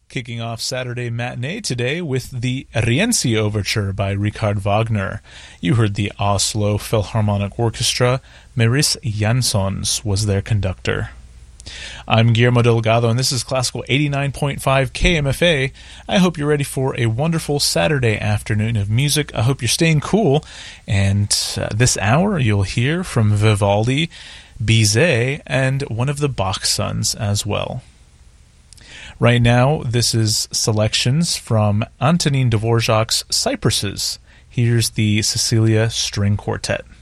Kicking off Saturday matinee today with the Rienzi Overture by Richard Wagner. You heard the Oslo Philharmonic Orchestra. Maurice Jansons was their conductor. I'm Guillermo Delgado, and this is Classical 89.5 KMFA. I hope you're ready for a wonderful Saturday afternoon of music. I hope you're staying cool. And this hour, you'll hear from Vivaldi, Bizet, and one of the Bach sons as well. Right now, this is selections from Antonin Dvorak's Cypresses. Here's the Cecilia String Quartet.